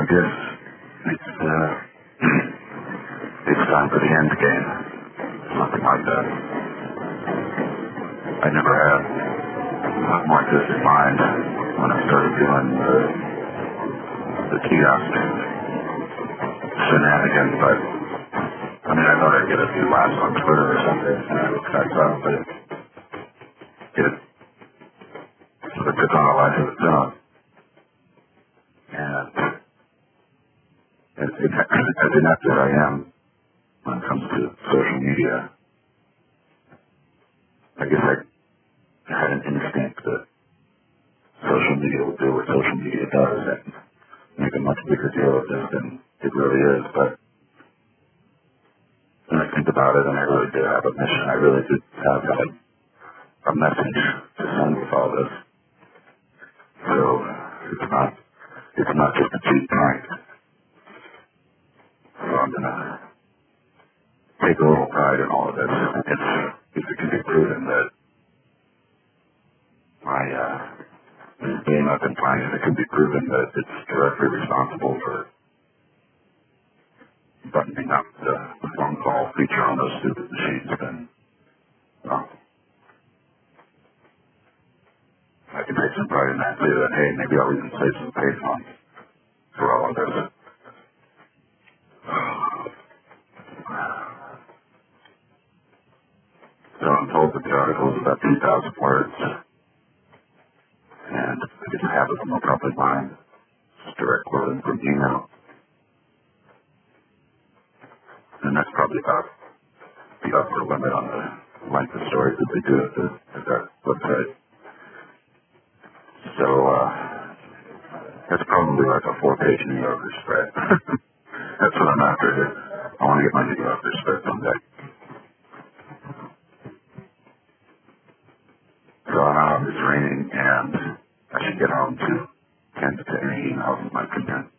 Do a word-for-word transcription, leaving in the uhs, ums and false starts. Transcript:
guess it's, uh, it's time for the end game. Something like that. I never had something like this in mind when I started doing the, the kiosk shenanigans, but I mean, I thought I'd get a few laughs on Twitter or something, and I was kind of but it, it sort of took on a life of its own. And as, as inept as I am when it comes to social media, I guess I, I had an instinct that social media will do what social media does and make a much bigger deal of this than it really is. But when I think about it, and I really did have a mission, I really did have a, a message to send with all this. So it's not, it's not just a cheap prank. So I'm gonna take a little pride in all of this. If, if it can be proven that my, uh, this game I've been playing, if it can be proven that it's directly responsible for buttoning up the, the phone call feature on those stupid machines, then, well, I can take some pride in that too, and hey, maybe I'll even save some payphones for all of this. So I'm told that the article is about two thousand words, and if it's half of them are probably mine. It's direct quoting from email. And that's probably about the upper limit on the length of stories that they do at, the, at that website. So, uh, that's probably like a four-page New Yorker spread. That's what I'm after here. I want to get my New Yorker spread someday. So I'm out, it's raining, and I should get home to tend to any emails in my content.